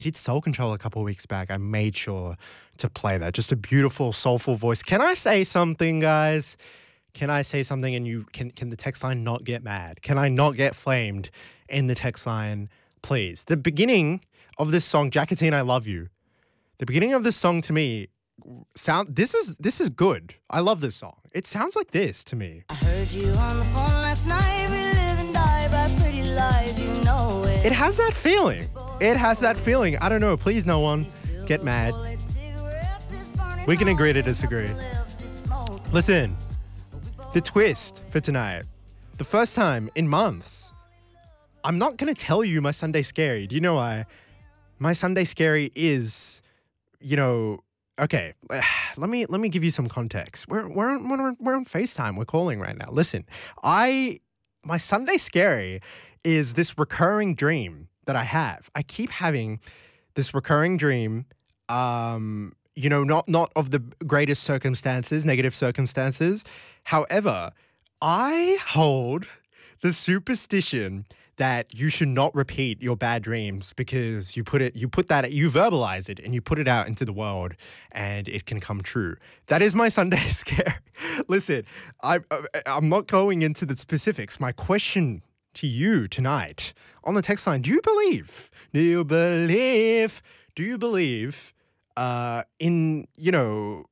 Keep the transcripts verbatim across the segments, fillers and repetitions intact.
did Soul Control a couple of weeks back. I made sure to play that. Just a beautiful, soulful voice. Can I say something, guys? Can I say something and you can can the text line not get mad? Can I not get flamed in the text line, please? The beginning of this song, Jacqueline, I Love You. The beginning of this song to me sound this is this is good. I love this song. It sounds like this to me. I heard you on the phone last night. We live and die by pretty lies, you know it. It has that feeling. It has that feeling. I don't know. Please, no one get mad. We can agree to disagree. Listen, the twist for tonight. The first time in months. I'm not going to tell you my Sunday Scary. Do you know why? My Sunday Scary is, you know, okay, let me let me give you some context. We're we're on, we're, we're on FaceTime. We're calling right now. Listen, I my Sunday Scary is this recurring dream that I have. I keep having this recurring dream, um, you know, not not of the greatest circumstances, negative circumstances. However, I hold the superstition that you should not repeat your bad dreams because you put it, you put that, you verbalize it and you put it out into the world and it can come true. That is my Sunday Scare. Listen, I, I'm not going into the specifics. My question to you tonight on the text line, do you believe, do you believe, do you believe uh, in, you know,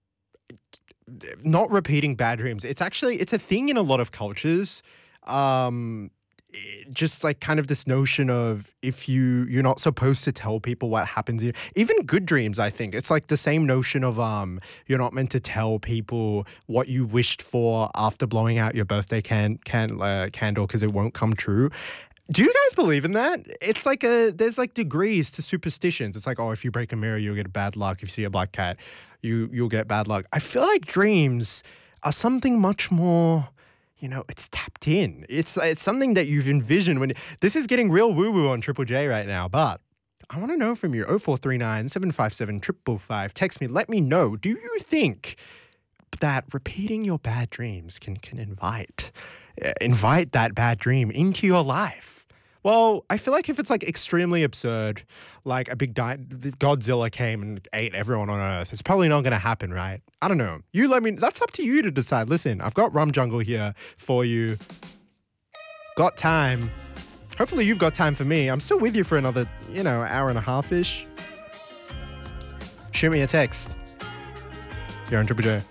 not repeating bad dreams? It's actually, it's a thing in a lot of cultures. Um, just like kind of this notion of if you you're not supposed to tell people what happens, even good dreams. I think it's like the same notion of um you're not meant to tell people what you wished for after blowing out your birthday can can uh, candle because it won't come true. Do you guys believe in that? It's like a there's like degrees to superstitions. It's like, oh, if you break a mirror, you'll get bad luck. If you see a black cat, you you'll get bad luck. I feel like dreams are something much more, you know, it's tapped in. It's it's something that you've envisioned when this is getting real woo-woo on Triple J right now. But I want to know from you. oh four three nine, seven five seven, five five five. Text me. Let me know. Do you think that repeating your bad dreams can can invite uh, invite that bad dream into your life? Well, I feel like if it's like extremely absurd, like a big di- Godzilla came and ate everyone on Earth, it's probably not going to happen, right? I don't know. You let me, that's up to you to decide. Listen, I've got Rum Jungle here for you. Got time. Hopefully you've got time for me. I'm still with you for another, you know, hour and a half-ish. Shoot me a text. You're on Triple J.